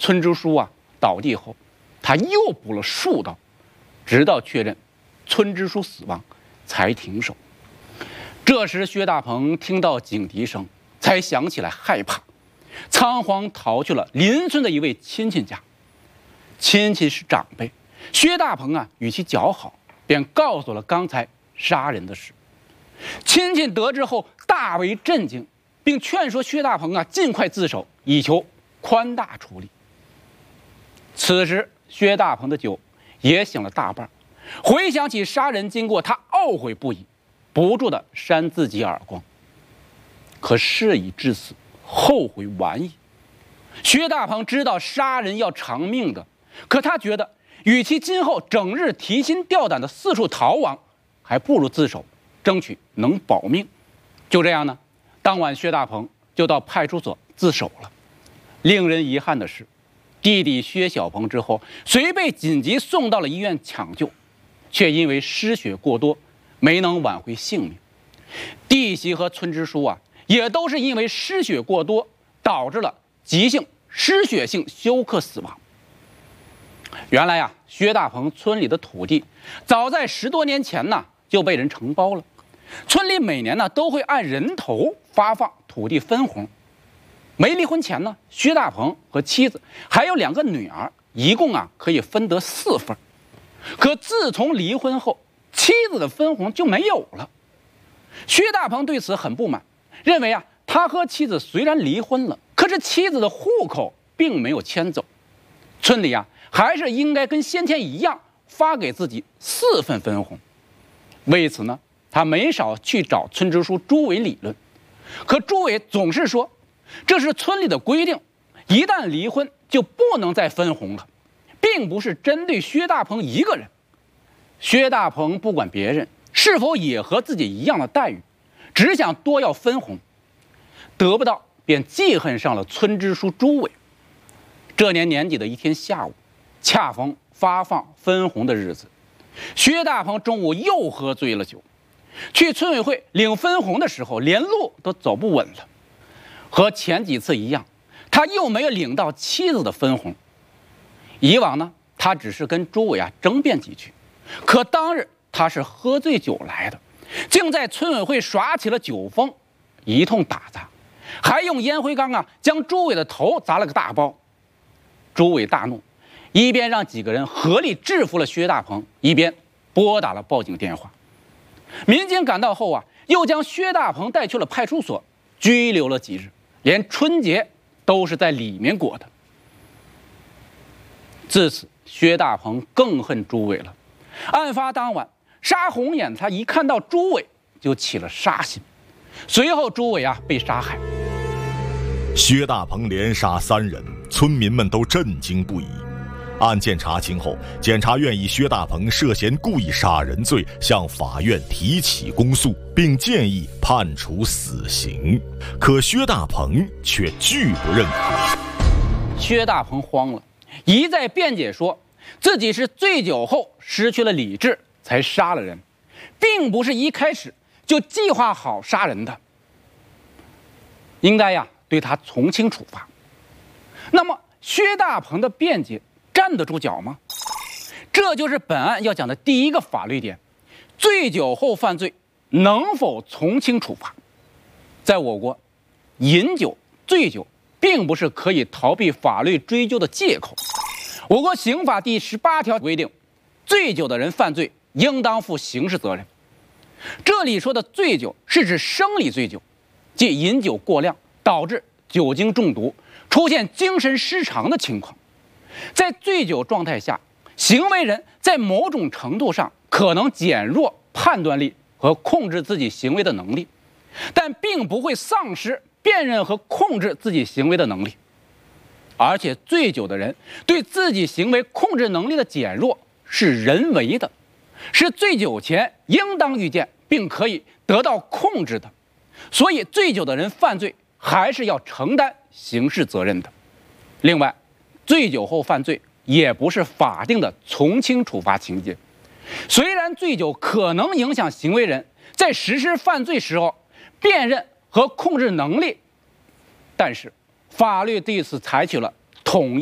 村支书倒地后，他又补了数刀，直到确认村支书死亡才停手。这时薛大鹏听到警笛声，才想起来害怕，仓皇逃去了邻村的一位亲戚家。亲戚是长辈，薛大鹏与其较好，便告诉了刚才杀人的事。亲戚得知后大为震惊，并劝说薛大鹏尽快自首，以求宽大处理。此时薛大鹏的酒也醒了大半，回想起杀人经过，他懊悔不已，不住地扇自己耳光。可事已至此，后悔晚矣。薛大鹏知道杀人要偿命的，可他觉得与其今后整日提心吊胆的四处逃亡，还不如自首，争取能保命。就这样呢，当晚薛大鹏就到派出所自首了。令人遗憾的是，弟弟薛小鹏之后虽被紧急送到了医院抢救，却因为失血过多，没能挽回性命。弟媳和村支书也都是因为失血过多，导致了急性失血性休克死亡。原来薛大鹏村里的土地早在10多年前就被人承包了，村里每年都会按人头发放土地分红。没离婚前薛大鹏和妻子还有2个女儿，一共可以分得4份。可自从离婚后，妻子的分红就没有了。薛大鹏对此很不满，认为他和妻子虽然离婚了，可是妻子的户口并没有迁走，村里还是应该跟先前一样发给自己4份分红。为此呢，他没少去找村支书朱伟理论，可朱伟总是说这是村里的规定，一旦离婚就不能再分红了，并不是针对薛大鹏一个人。薛大鹏不管别人是否也和自己一样的待遇，只想多要分红，得不到便记恨上了村支书朱伟。这年年底的一天下午，恰逢发放分红的日子，薛大鹏中午又喝醉了酒，去村委会领分红的时候，连路都走不稳了。和前几次一样，他又没有领到妻子的分红。以往呢，他只是跟朱伟争辩几句，可当日他是喝醉酒来的，竟在村委会耍起了酒疯，一通打砸，还用烟灰缸将朱伟的头砸了个大包。朱伟大怒，一边让几个人合力制服了薛大鹏，一边拨打了报警电话。民警赶到后又将薛大鹏带去了派出所，拘留了几日，连春节都是在里面过的。自此，薛大鹏更恨朱伟了。案发当晚，杀红眼他一看到朱伟就起了杀心，随后朱伟被杀害。 薛大鹏连杀3人，村民们都震惊不已。案件查清后，检察院以薛大鹏涉嫌故意杀人罪向法院提起公诉，并建议判处死刑。可薛大鹏却拒不认可。 薛大鹏慌了，一再辩解说自己是醉酒后失去了理智才杀了人，并不是一开始就计划好杀人的，应该对他从轻处罚。那么薛大鹏的辩解站得住脚吗？这就是本案要讲的第一个法律点：醉酒后犯罪能否从轻处罚？在我国，饮酒、醉酒并不是可以逃避法律追究的借口。我国刑法第18条规定，醉酒的人犯罪应当负刑事责任。这里说的醉酒是指生理醉酒，即饮酒过量导致酒精中毒，出现精神失常的情况。在醉酒状态下，行为人在某种程度上可能减弱判断力和控制自己行为的能力，但并不会丧失辨认和控制自己行为的能力。而且醉酒的人对自己行为控制能力的减弱是人为的，是醉酒前应当预见并可以得到控制的，所以醉酒的人犯罪还是要承担刑事责任的。另外，醉酒后犯罪也不是法定的从轻处罚情节。虽然醉酒可能影响行为人在实施犯罪时候辨认和控制能力，但是法律对此采取了统一